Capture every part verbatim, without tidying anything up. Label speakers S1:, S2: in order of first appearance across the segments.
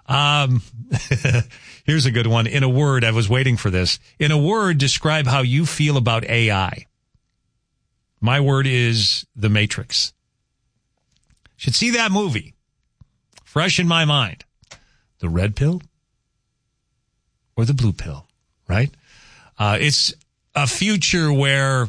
S1: Um, here's a good one. In a word, I was waiting for this. In a word, describe how you feel about A I. My word is The Matrix. Should see that movie. Fresh in my mind. The red pill or the blue pill, right? Uh, it's a future where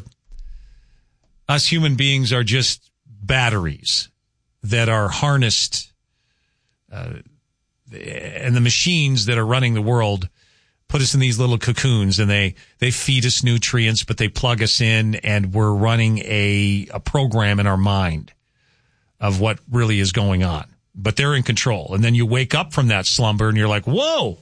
S1: us human beings are just batteries that are harnessed, uh, and the machines that are running the world put us in these little cocoons, and they, they feed us nutrients, but they plug us in, and we're running a, a program in our mind of what really is going on. But they're in control. And then you wake up from that slumber, and you're like, whoa,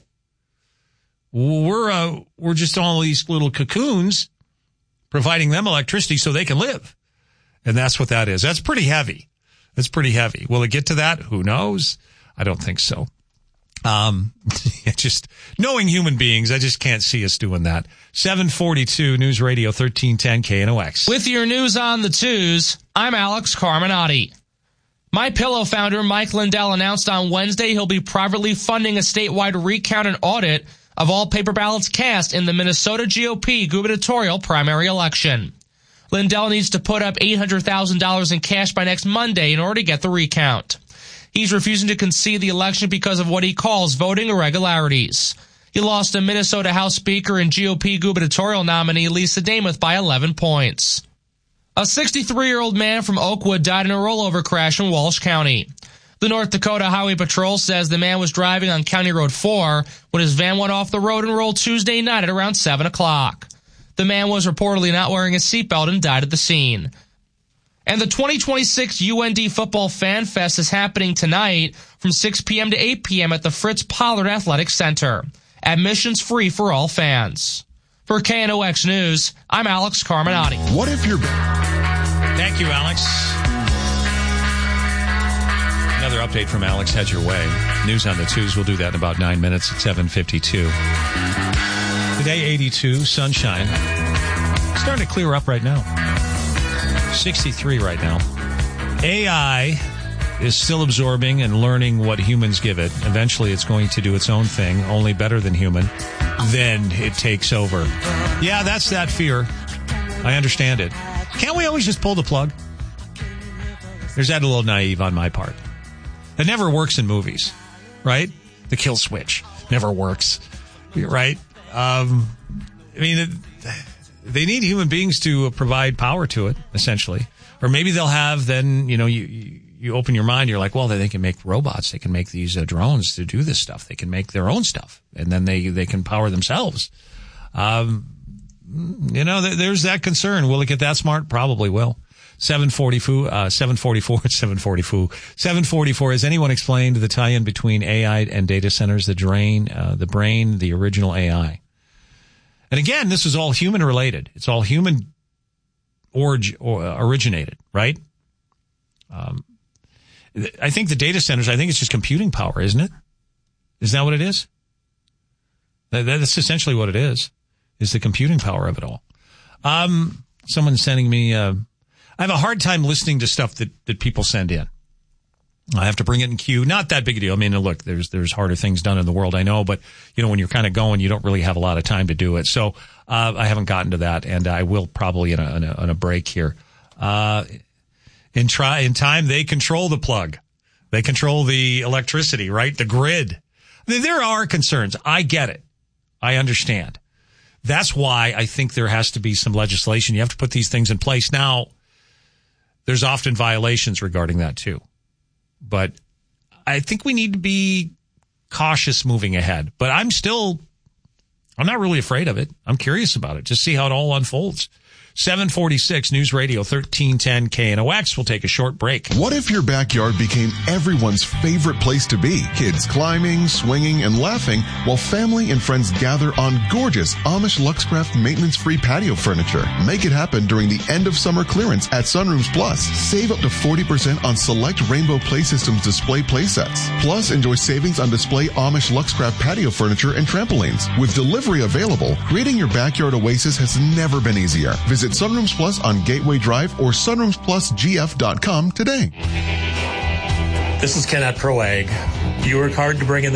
S1: we're, uh, we're just all these little cocoons providing them electricity so they can live. And that's what that is. That's pretty heavy. That's pretty heavy. Will it get to that? Who knows? I don't think so. Um, just knowing human beings, I just can't see us doing that. seven forty-two News Radio thirteen ten K N O X.
S2: With your news on the twos, I'm Alex Carminati. MyPillow founder Mike Lindell announced on Wednesday he'll be privately funding a statewide recount and audit of all paper ballots cast in the Minnesota G O P gubernatorial primary election. Lindell needs to put up eight hundred thousand dollars in cash by next Monday in order to get the recount. He's refusing to concede the election because of what he calls voting irregularities. He lost to Minnesota House Speaker and G O P gubernatorial nominee Lisa Demuth by eleven points. A sixty-three-year-old man from Oakwood died in a rollover crash in Walsh County. The North Dakota Highway Patrol says the man was driving on County Road four when his van went off the road and rolled Tuesday night at around seven o'clock. The man was reportedly not wearing a seatbelt and died at the scene. And the twenty twenty-six U N D Football Fan Fest is happening tonight from six p.m. to eight p.m. at the Fritz Pollard Athletic Center. Admissions free for all fans. For K N O X News, I'm Alex Carminati.
S3: What if you're...
S1: Thank you, Alex. Another update from Alex heads your way. News on the twos. We'll do that in about nine minutes at seven fifty-two. Today, eighty-two, sunshine. Starting to clear up right now. sixty-three right now. A I is still absorbing and learning what humans give it. Eventually, it's going to do its own thing, only better than human. Then it takes over. Yeah, that's that fear. I understand it. Can't we always just pull the plug? There's that a little naive on my part. It never works in movies, right? The kill switch never works, right? Um, I mean, it, they need human beings to provide power to it, essentially. Or maybe they'll have, then, you know, you, you, you open your mind, you're like, well, they can make robots. They can make these uh, drones to do this stuff. They can make their own stuff. And then they, they can power themselves. Um, you know, th- there's that concern. Will it get that smart? Probably will. seven forty-four, uh, seven forty-four, seven forty-four, seven forty-four. Has anyone explained the tie-in between A I and data centers, the drain, uh, the brain, the original A I? And again, this is all human related. It's all human orig- or uh, originated, right? Um, I think the data centers, I think it's just computing power, isn't it? Isn't that what it is? That, that's essentially what it is, is the computing power of it all. Um, someone's sending me, uh, I have a hard time listening to stuff that, that people send in. I have to bring it in queue. Not that big a deal. I mean, look, there's, there's harder things done in the world, I know, but, you know, when you're kind of going, you don't really have a lot of time to do it. So, uh, I haven't gotten to that, and I will probably in a, in a, in a break here. Uh, in try, in time, they control the plug. They control the electricity, right? The grid. There are concerns. I get it. I understand. That's why I think there has to be some legislation. You have to put these things in place. Now, there's often violations regarding that too. But I think we need to be cautious moving ahead. But I'm still, I'm not really afraid of it. I'm curious about it. Just see how it all unfolds. seven forty-six News Radio thirteen ten K N O X. We'll take a short break.
S3: What if your backyard became everyone's favorite place to be? Kids climbing, swinging, and laughing while family and friends gather on gorgeous Amish Luxcraft maintenance-free patio furniture. Make it happen during the end of summer clearance at Sunrooms Plus. Save up to forty percent on select Rainbow Play Systems display playsets. Plus, enjoy savings on display Amish Luxcraft patio furniture and trampolines. With delivery available, creating your backyard oasis has never been easier. Visit Sunrooms Plus on Gateway Drive or sunrooms plus g f dot com today.
S4: This is Ken at ProAg. You work hard to bring in the